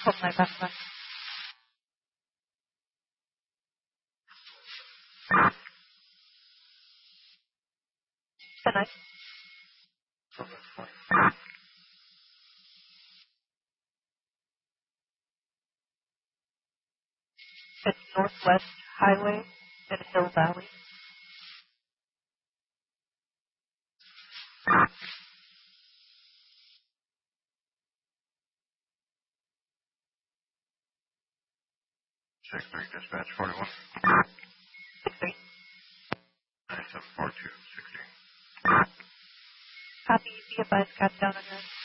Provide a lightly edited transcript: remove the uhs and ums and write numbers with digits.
Hold my backpack. Good night. It's Northwest Highway in Hill Valley. Check 3, dispatch 41. 6-3. 9742, 16. Copy. Be advised, catch down on your